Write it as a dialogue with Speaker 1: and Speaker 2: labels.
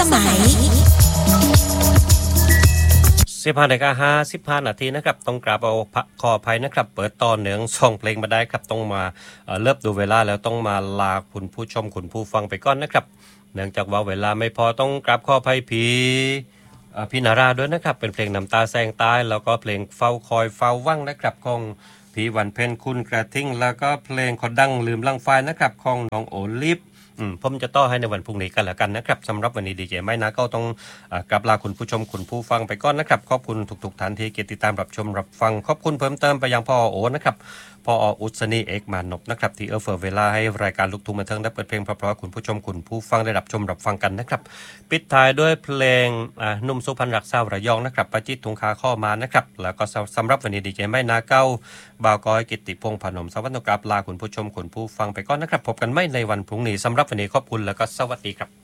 Speaker 1: มัย
Speaker 2: 15:55 นาทีนะครับต้องกราบเอาขออภัยนะครับเปิดต่อเนื่องช่องเพลงมาได้ครับต้องมาเลิกดูเวลาแล้วต้องมาลาคุณผู้ชมคุณผู้ฟังไปก่อนนะครับเนื่องจากว่าเวลาไม่พอต้องกราบขออภัยพี่นาราด้วยนะครับเป็นเพลงน้ำตาแสงใต้แล้วก็เพลงเฝ้าคอยเฝ้าวังนะครับของพี่วันเพ็ญคุณกระทิงแล้วก็เพลงคนดังลืมลังไฟนะครับของน้องโอลิฟผมจะต่อให้ในวันพรุ่งนี้กันแล้วกันนะครับสำหรับวันนี้ดีเจไม่นะก็ต้องกลับลาคุณผู้ชมคุณผู้ฟังไปก่อนนะครับขอบคุณทุกท่านที่ติดตามรับชมรับฟังขอบคุณเพิ่มเติมไปยังพ่อโอนะครับพ่ออุศนีเอกมานพนะครับที่เฟอร์เวลาให้รายการลูกทุ่งบันเทิงได้เปิดเพลงเพราะๆคุณผู้ชมคุณผู้ฟังได้รับชมรับฟังกันนะครับปิดท้ายด้วยเพลงนุ่มสุพรรณรักษาระยองนะครับประจิตทุงคาข้อมานะครับแล้วก็สำหรับวันนี้ดีเจไม่นาเก้าบ่าวก้อยกิตติพงษ์พนมสวัสดีครับลาคุณผู้ชมคุณผู้ฟังไปก่อนนะครับพบกันไม่ในวันพรุ่งนี้สำหรับวันนี้ขอบคุณแล้วก็สวัสดีครับ